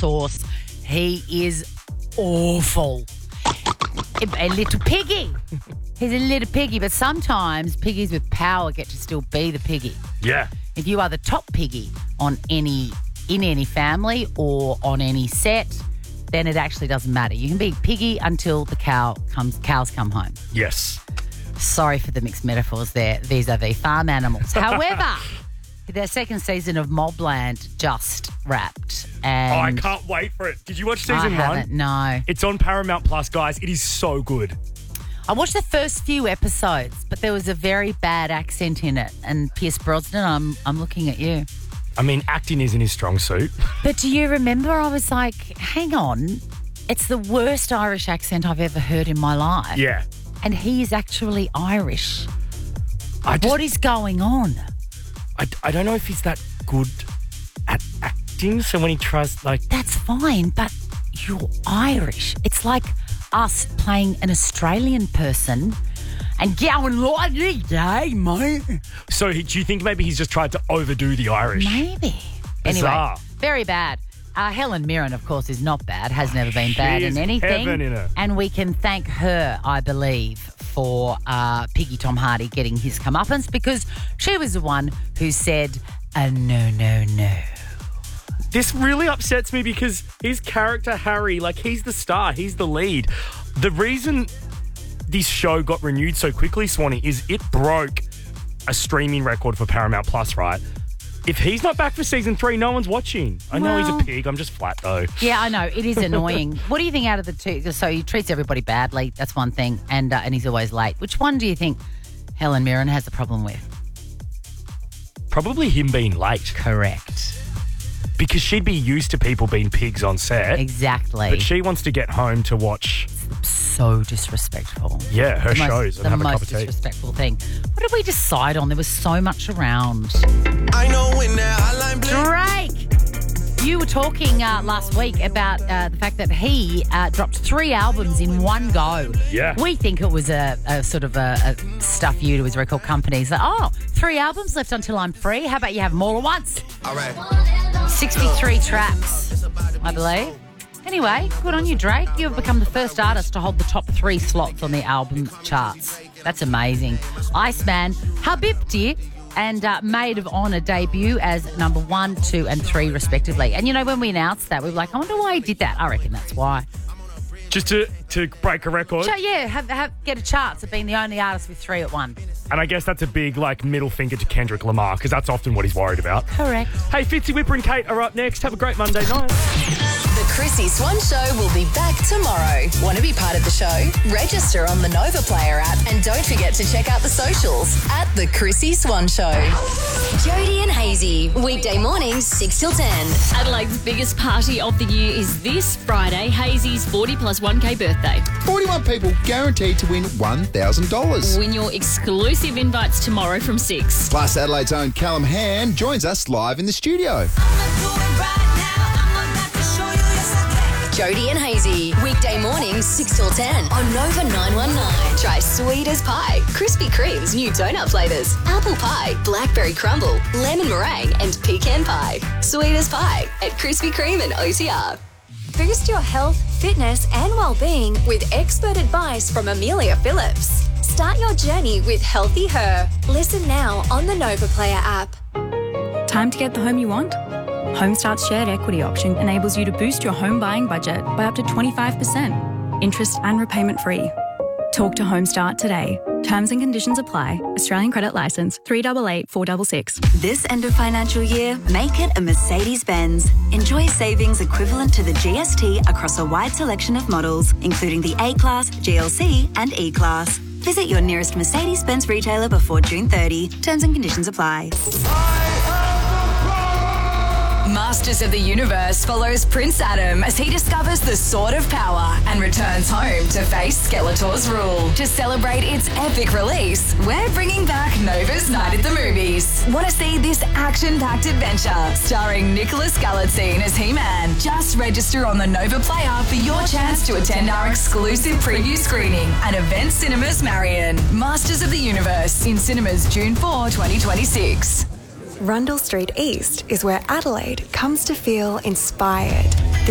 sauce. He is awful. A little piggy. He's a little piggy, but sometimes piggies with power get to still be the piggy. Yeah. If you are the top piggy in any family or on any set, then it actually doesn't matter. You can be piggy until the cows come home. Yes. Sorry for the mixed metaphors there vis-a-vis farm animals. However, the second season of Mobland just wrapped. And I can't wait for it. Did you watch season I one? haven't, no. It's on Paramount Plus, guys. It is so good. I watched the first few episodes, but there was a very bad accent in it. And Pierce Brosnan, I'm looking at you. I mean, acting isn't his strong suit. But do you remember, I was like, hang on, it's the worst Irish accent I've ever heard in my life. Yeah. And he is actually Irish. What is going on? I don't know if he's that good at acting. So when he tries, like... That's fine, but you're Irish. It's like us playing an Australian person and going like this, eh, mate? So do you think maybe he's just tried to overdo the Irish? Maybe. Bizarre. Anyway, very bad. Helen Mirren, of course, is not bad, has never been bad in anything. Heaven in her. And we can thank her, I believe, for Piggy Tom Hardy getting his comeuppance, because she was the one who said, no. This really upsets me because his character, Harry, like, he's the star. He's the lead. The reason this show got renewed so quickly, Swanee, is it broke a streaming record for Paramount Plus, right? If he's not back for season 3, no one's watching. I know he's a pig. I'm just flat, though. Yeah, I know. It is annoying. What do you think out of the two? So he treats everybody badly. That's one thing. And he's always late. Which one do you think Helen Mirren has a problem with? Probably him being late. Correct. Because she'd be used to people being pigs on set. Exactly. But she wants to get home to watch... So disrespectful. Yeah, her shows and have a cup of tea. The most disrespectful thing. What did we decide on? There was so much around. I know when that hotline Drake! You were talking last week about the fact that he dropped 3 albums in one go. Yeah. We think it was a sort of a stuff you to his record companies. Like, 3 albums left until I'm free. How about you have them all at once? All right. 63 tracks, I believe. Anyway, good on you, Drake. You have become the first artist to hold the top 3 slots on the album charts. That's amazing. Iceman, Habibti, and Maid of Honor debut as number 1, 2, and 3, respectively. And, you know, when we announced that, we were like, I wonder why he did that. I reckon that's why. Just to break a record? Get a chance of being the only artist with 3 at once. And I guess that's a big, middle finger to Kendrick Lamar, because that's often what he's worried about. Correct. Hey, Fitzy, Whipper and Kate are up next. Have a great Monday night. The Chrissy Swan Show will be back tomorrow. Want to be part of the show? Register on the Nova Player app and don't forget to check out the socials at The Chrissy Swan Show. Jody and Hazy, weekday mornings 6 till 10. Adelaide's biggest party of the year is this Friday, Hazy's 40 plus 1K birthday. 41 people guaranteed to win $1,000. Win your exclusive invites tomorrow from 6. Plus, Adelaide's own Callum Hand joins us live in the studio. Jody and Hazy, weekday mornings 6 till 10 on Nova 919. Try sweet as pie, Krispy Kreme's new donut flavours, apple pie, blackberry crumble, lemon meringue and pecan pie. Sweet as pie at Krispy Kreme and OTR. Boost your health, fitness and well-being with expert advice from Amelia Phillips. Start your journey with Healthy Her. Listen now on the Nova Player app. Time to get the home you want? HomeStart's shared equity option enables you to boost your home buying budget by up to 25%, interest and repayment free. Talk to HomeStart today. Terms and conditions apply. Australian credit licence 388466. This end of financial year, make it a Mercedes-Benz. Enjoy savings equivalent to the GST across a wide selection of models, including the A-Class, GLC and E-Class. Visit your nearest Mercedes-Benz retailer before June 30. Terms and conditions apply. Masters of the Universe follows Prince Adam as he discovers the Sword of Power and returns home to face Skeletor's rule. To celebrate its epic release, we're bringing back Nova's Night at the Movies. Want to see this action-packed adventure starring Nicholas Galitzine as He-Man? Just register on the Nova Player for your chance to attend our exclusive preview screening at Event Cinemas Marion. Masters of the Universe in cinemas June 4, 2026. Rundle Street East is where Adelaide comes to feel inspired.